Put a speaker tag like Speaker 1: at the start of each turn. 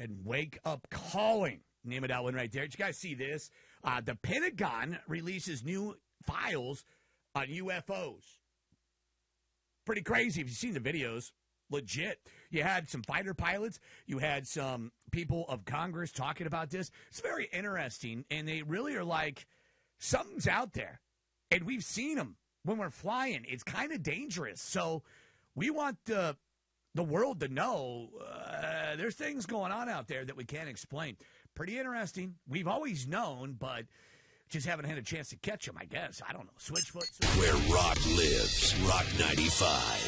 Speaker 1: Biden, wake up calling. Name it that one right there. Did you guys see this? The Pentagon releases new files on UFOs. Pretty crazy if you've seen the videos. Legit. You had some fighter pilots. You had some people of Congress talking about this. It's very interesting, and they really are like, something's out there, and we've seen them when we're flying. It's kind of dangerous. So we want the world to know there's things going on out there that we can't explain. Pretty interesting. We've always known, but just haven't had a chance to catch them, I guess. I don't know. Switchfoot.
Speaker 2: Where rock lives. Rock 95.